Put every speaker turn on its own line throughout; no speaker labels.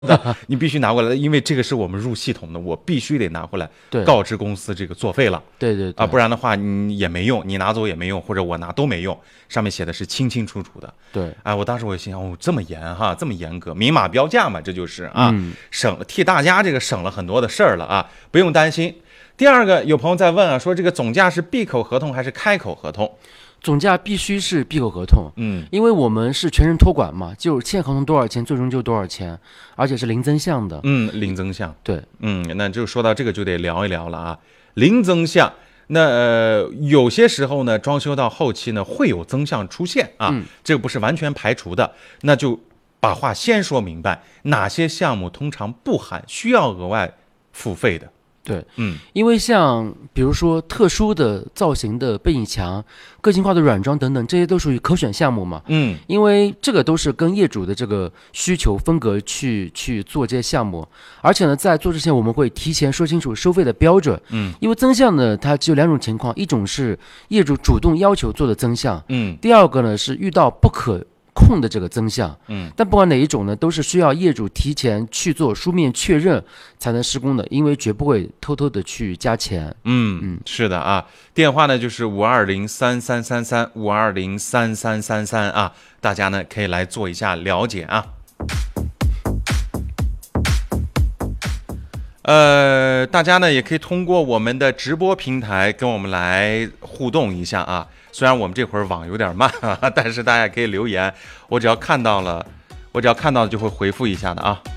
你必须拿过来，因为这个是我们入系统的，我必须得拿回来，
对，
告知公司这个作废了。
对对对
啊，不然的话你也没用，你拿走也没用，或者我拿都没用，上面写的是清清楚楚的。
对，
哎，我当时我心想，哦，这么严哈，这么严格，明码标价嘛，这就是啊，省了替大家这个省了很多的事儿了啊，不用担心。第二个，有朋友在问啊，说这个总价是闭口合同还是开口合同？
总价必须是闭口合同，因为我们是全人托管嘛，就签合同多少钱，最终就多少钱，而且是零增项的。
零增项。
对，
那就说到这个就得聊一聊了啊，零增项。那有些时候呢，装修到后期呢会有增项出现啊，这个不是完全排除的，那就把话先说明白，哪些项目通常不含需要额外付费的。
对，因为像比如说特殊的造型的背景墙、个性化的软装等等，这些都属于可选项目嘛。因为这个都是跟业主的这个需求风格去做这些项目，而且呢，在做之前我们会提前说清楚收费的标准。因为增项呢，它只有两种情况，一种是业主主动要求做的增项，第二个呢是遇到不可控的这个增项，但不管哪一种呢，都是需要业主提前去做书面确认才能施工的，因为绝不会偷偷的去加钱。
是的啊，电话呢就是5203333，5203333啊，大家呢可以来做一下了解啊。大家呢也可以通过我们的直播平台跟我们来互动一下啊。虽然我们这会儿网有点慢啊，但是大家可以留言，我只要看到了就会回复一下的啊。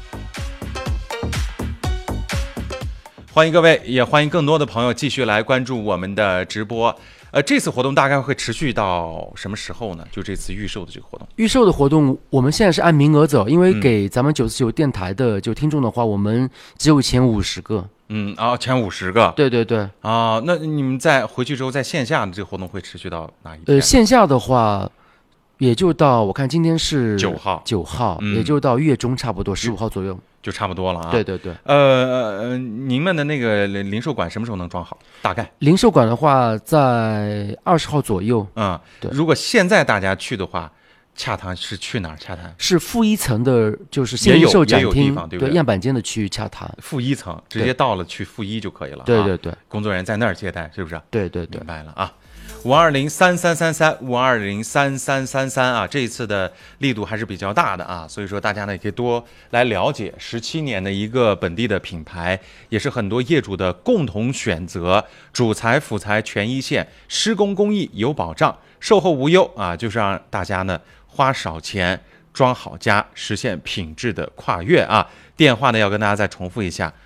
欢迎各位，也欢迎更多的朋友继续来关注我们的直播。这次活动大概会持续到什么时候呢？就这次预售的这个活动。
预售的活动，我们现在是按名额走，因为给咱们949电台的就听众的话，我们只有前50个。
前50个。
对对对。
那你们在回去之后，在线下的这个活动会持续到哪一天？
线下的话，也就到我看今天是
9号，
也就到月中差不多15号左右。
就差不多了啊。
对对对。
您们的那个零售馆什么时候能装好？大概
零售馆的话，在20号左右。
对。如果现在大家去的话，洽谈是去哪儿洽谈？
是负1层的，就是现零售展厅，
对
样板间的区域洽谈。
负1层直接到了去负1就可以了。
对对对。
工作人员在那儿接待，是不是？
对对对。
明白了啊。5203333，5203333啊，这一次的力度还是比较大的啊，所以说大家呢也可以多来了解17年的一个本地的品牌，也是很多业主的共同选择，主材辅材全一线，施工工艺有保障，售后无忧啊，就是让大家呢花少钱装好家，实现品质的跨越啊。电话呢要跟大家再重复一下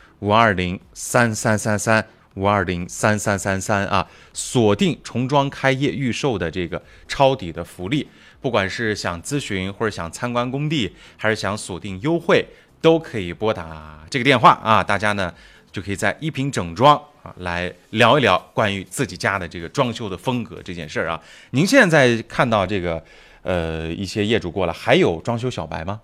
，5203333，5203333啊，锁定重装开业预售的这个抄底的福利，不管是想咨询或者想参观工地，还是想锁定优惠，都可以拨打这个电话啊。大家呢就可以在一品整装啊来聊一聊关于自己家的这个装修的风格这件事儿啊。您现在看到这个一些业主过来，还有装修小白吗？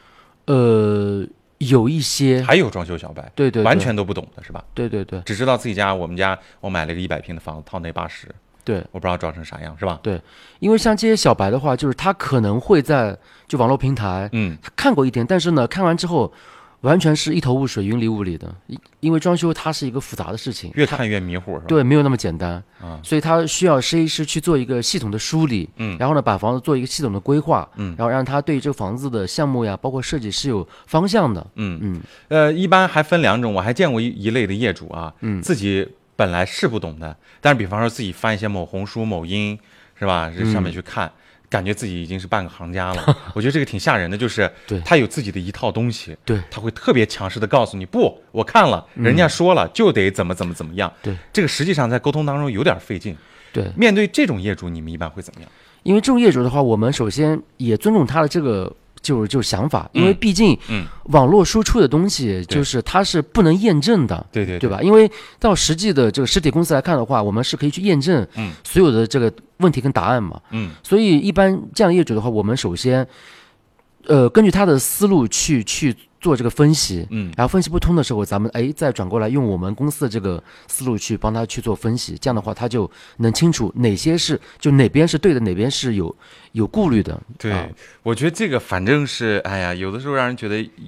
有一些，
还有装修小白，
对，
完全都不懂的是吧？
对对对，
只知道自己家，我买了个100平的房子，套内80，
对，
我不知道装成啥样，是吧？
对，因为像这些小白的话，就是他可能会在就网络平台，他看过一点，但是呢，看完之后完全是一头雾水、云里雾里的，因为装修它是一个复杂的事情，
越看越迷糊，是吧？
对，没有那么简单所以他需要设计师去做一个系统的梳理，然后呢，把房子做一个系统的规划，然后让他对这个房子的项目呀，包括设计是有方向的，
一般还分2种，我还见过一类的业主啊，自己本来是不懂的，但是比方说自己翻一些某红书、某音，是吧？这上面去看。感觉自己已经是半个行家了，我觉得这个挺吓人的，就是他有自己的一套东西，
对，
他会特别强势的告诉你，不，我看了，人家说了就得怎么样，
对，
这个实际上在沟通当中有点费劲，
对，
面对这种业主，你们一般会怎么样？
因为这种业主的话，我们首先也尊重他的这个就想法，因为毕竟网络输出的东西就是它是不能验证的，对吧？因为到实际的这个实体公司来看的话，我们是可以去验证所有的这个问题跟答案嘛，所以一般这样的业主的话，我们首先根据他的思路去做这个分析，然后分析不通的时候，咱们再转过来用我们公司的这个思路去帮他去做分析，这样的话他就能清楚哪些是就哪边是对的，哪边是有顾虑的。
对，我觉得这个反正是，哎呀，有的时候让人觉得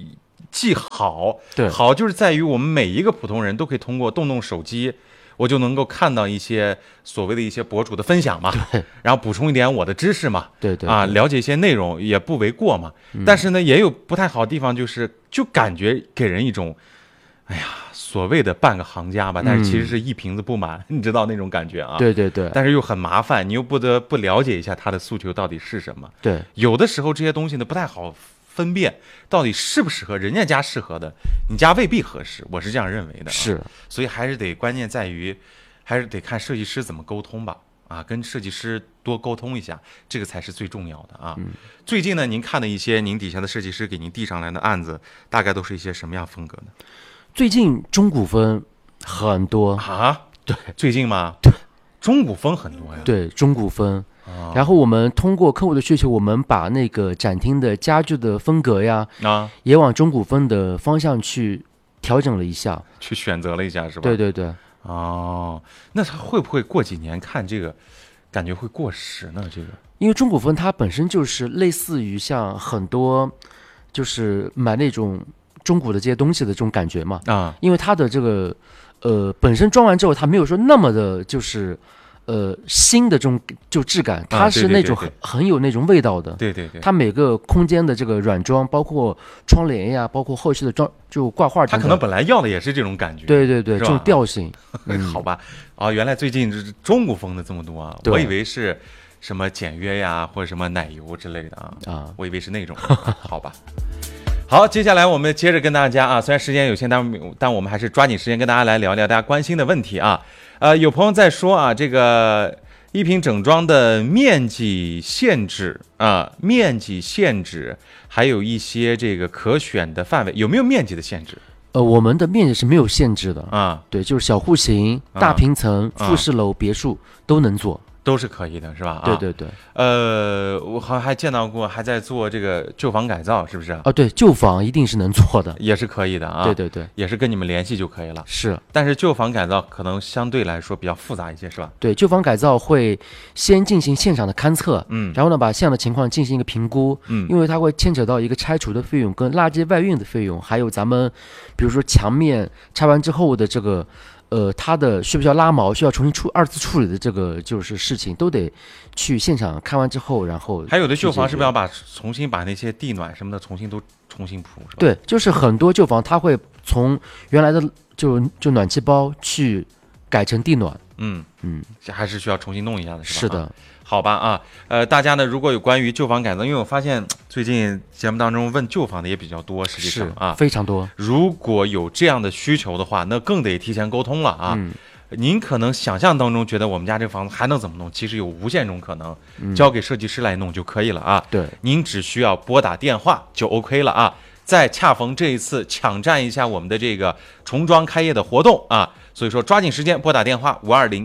既好，
对，
好就是在于我们每一个普通人都可以通过动手机，我就能够看到一些所谓的一些博主的分享嘛，
对，
然后补充一点我的知识嘛，
对对
啊，了解一些内容也不为过嘛。但是呢，也有不太好的地方，就感觉给人一种，哎呀，所谓的半个行家吧，但是其实是一瓶子不满，你知道那种感觉啊？
对对对。
但是又很麻烦，你又不得不了解一下他的诉求到底是什么。
对，
有的时候这些东西呢不太好分辨，到底适不适合人家家适合的，你家未必合适，我是这样认为的。
是，
所以还是得关键在于，还是得看设计师怎么沟通吧。啊，跟设计师多沟通一下，这个才是最重要的啊。最近呢，您看的一些您底下的设计师给您递上来的案子，大概都是一些什么样风格呢？
最近中古风很多
啊？
对，
最近吗？
对，
中古风很多呀。
对，中古风。然后我们通过客户的需求，我们把那个展厅的家具的风格呀，也往中古风的方向去调整了一下，
去选择了一下，是吧？
对对对。
哦，那它会不会过几年看这个，感觉会过时呢？这个，
因为中古风它本身就是类似于像很多，就是买那种中古的这些东西的这种感觉嘛。啊，因为它的这个本身装完之后，它没有说那么的，就是新的这种就质感，它是那种很有那种味道的。
对对对，
它每个空间的这个软装，包括窗帘呀，包括后续的装就挂画，
它可能本来要的也是这种感觉。
对对对，这种调性。
好吧，啊，原来最近中古风的这么多啊，我以为是什么简约呀，或者什么奶油之类的啊，我以为是那种。好吧。好，接下来我们接着跟大家啊，虽然时间有限，但我们还是抓紧时间跟大家来聊聊大家关心的问题啊。有朋友在说啊，这个一平整装的面积限制啊，还有一些这个可选的范围，有没有面积的限制？
我们的面积是没有限制的
啊，
对，就是小户型、大平层、复式楼、别墅都能做。
都是可以的，是吧？
对对对。
我好像还见到过，还在做这个旧房改造，是不是？
哦，对，旧房一定是能做的，
也是可以的啊。
对对对，
也是跟你们联系就可以了。
是，
但是旧房改造可能相对来说比较复杂一些，是吧？
对，旧房改造会先进行现场的勘测，然后呢，把现场的情况进行一个评估，因为它会牵扯到一个拆除的费用、跟垃圾外运的费用，还有咱们比如说墙面拆完之后的这个。它的需不需要拉毛，需要重新二次处理的这个就是事情，都得去现场看完之后，然后
还有的旧房是不是要重新把那些地暖什么的重新铺，是吧？
对，就是很多旧房它会从原来的就暖气包去改成地暖，
还是需要重新弄一下的，是吧？
是的。
好吧啊，大家呢如果有关于旧房改造，因为我发现最近节目当中问旧房的也比较多，实际上啊
非常多。
如果有这样的需求的话，那更得提前沟通了啊。您可能想象当中觉得我们家这个房子还能怎么弄，其实有无限种可能，交给设计师来弄就可以了啊。
对，
您只需要拨打电话就 OK 了啊。再恰逢这一次抢占一下我们的这个重装开业的活动啊，所以说抓紧时间拨打电话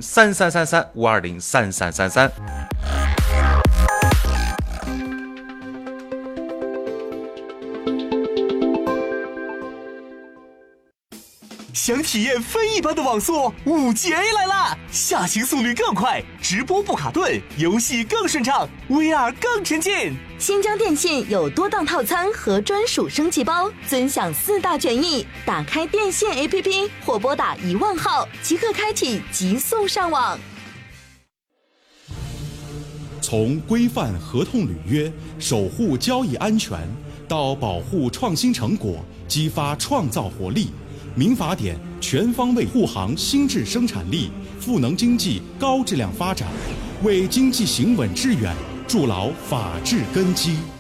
5203333，5203333。
想体验非一般的网速，5G A 来啦！下行速率更快，直播不卡顿，游戏更顺畅 ，VR 更沉浸。
新疆电信有多档套餐和专属升级包，尊享4大权益。打开电信 APP 或拨打10000号，即刻开启极速上网。
从规范合同履约、守护交易安全，到保护创新成果、激发创造活力。民法典全方位护航新质生产力，赋能经济高质量发展，为经济行稳致远筑牢法治根基。